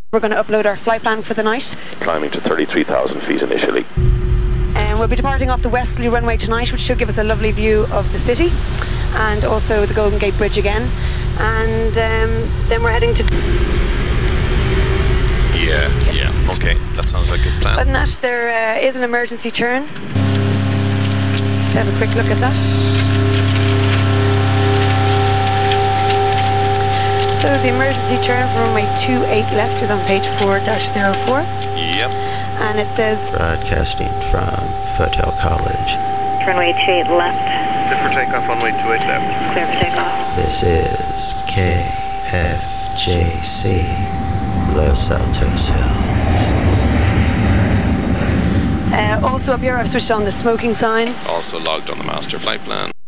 We're going to upload our flight plan for the night. Climbing to 33,000 feet initially. And we'll be departing off the Westerly runway tonight, which should give us a lovely view of the city and also the Golden Gate Bridge again. And then we're heading to... Yeah, okay, that sounds like a good plan. Other than that, there is an emergency turn. Just have a quick look at that. So the emergency turn from runway 28 left is on page 4-04. Yep. And it says... Broadcasting from Foothill College. Runway 28 left. Clear for takeoff, runway 28 left. Clear for takeoff. This is KFJC, Los Altos Hills. Also up here I've switched on the smoking sign. Also logged on the master flight plan.